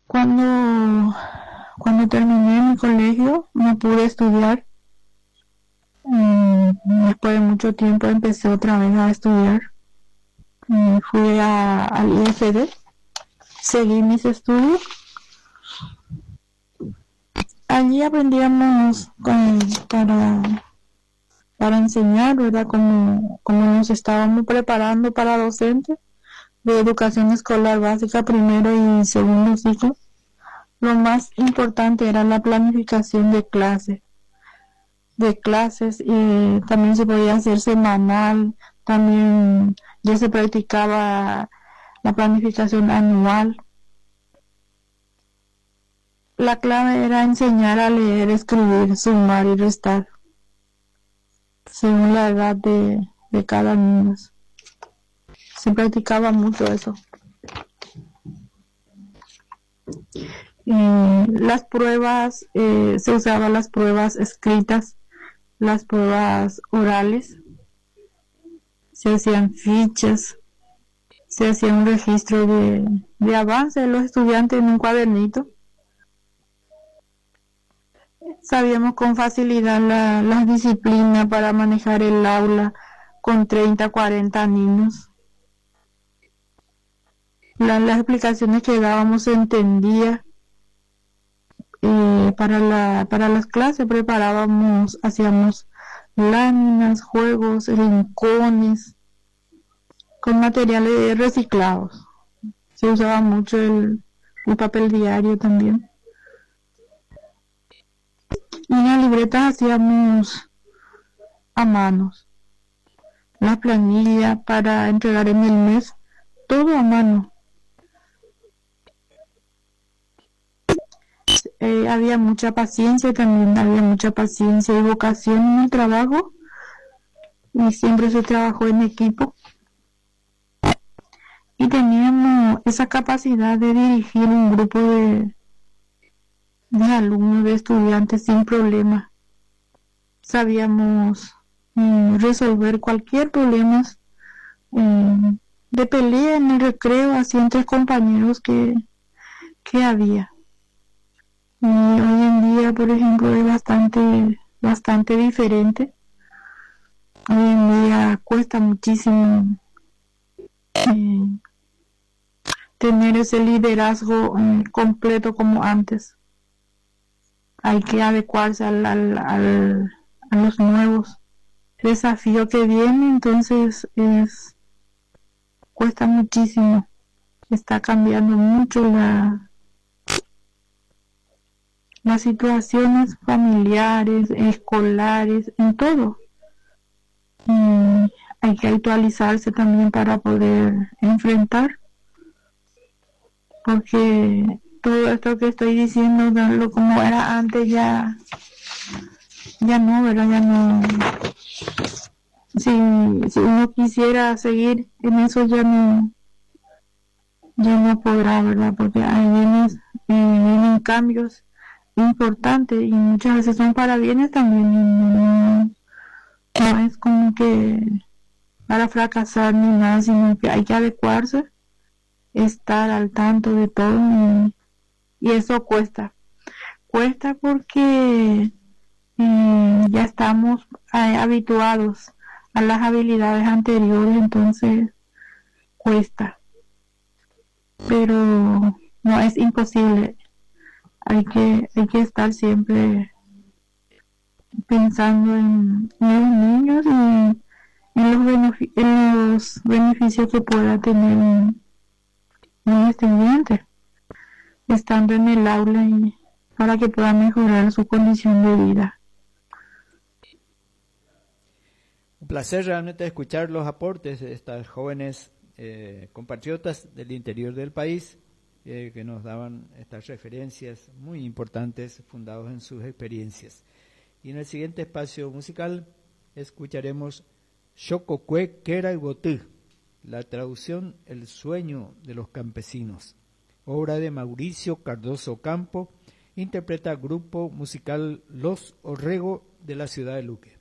Cuando, cuando terminé mi colegio, no pude estudiar. Después de mucho tiempo empecé otra vez a estudiar. Fui al IFD, seguí mis estudios. Allí aprendíamos para enseñar, ¿verdad? Como nos estábamos preparando para docentes de educación escolar básica, primero y segundo ciclo. Lo más importante era la planificación de clases, y también se podía hacer semanal, también ya se practicaba la planificación anual. La clave era enseñar a leer, escribir, sumar y restar, según la edad de cada niño. Se practicaba mucho eso. Las pruebas, se usaban las pruebas escritas, las pruebas orales, se hacían fichas, se hacía un registro de avance de los estudiantes en un cuadernito. Sabíamos con facilidad las disciplinas para manejar el aula con 30, 40 niños. Las explicaciones que dábamos se entendía. Para las clases preparábamos, hacíamos láminas, juegos, rincones, con materiales reciclados. Se usaba mucho el papel diario también. Y en las libretas hacíamos a manos. La planilla para entregar en el mes, todo a mano. Había mucha paciencia también, había mucha paciencia y vocación en el trabajo, y siempre se trabajó en equipo. Y teníamos esa capacidad de dirigir un grupo de alumnos, de estudiantes sin problema. Sabíamos resolver cualquier problema de pelea en el recreo, así entre compañeros que había. Y hoy en día, por ejemplo, es bastante diferente. Hoy en día cuesta muchísimo tener ese liderazgo completo como antes. Hay que adecuarse a los nuevos desafíos que vienen, entonces cuesta muchísimo. Está cambiando mucho las situaciones familiares, escolares, en todo. Hay que actualizarse también para poder enfrentar, porque todo esto que estoy diciendo, lo como era antes, ya no, ¿verdad? Ya no. Si uno quisiera seguir en eso, ya no podrá, ¿verdad? Porque ahí vienen cambios importantes, y muchas veces son para bienes también, y no es como que para fracasar ni nada, sino que hay que adecuarse, estar al tanto de todo, y eso cuesta porque ya estamos habituados a las habilidades anteriores, entonces cuesta, pero no es imposible. Hay que estar siempre pensando en los niños y en los beneficios que pueda tener un estudiante estando en el aula, y para que pueda mejorar su condición de vida. Un placer realmente escuchar los aportes de estas jóvenes compatriotas del interior del país, que nos daban estas referencias muy importantes fundadas en sus experiencias. Y en el siguiente espacio musical escucharemos Xococue Quera y Botú, la traducción El sueño de los campesinos, obra de Mauricio Cardoso Campo, interpreta grupo musical Los Orrego de la ciudad de Luque.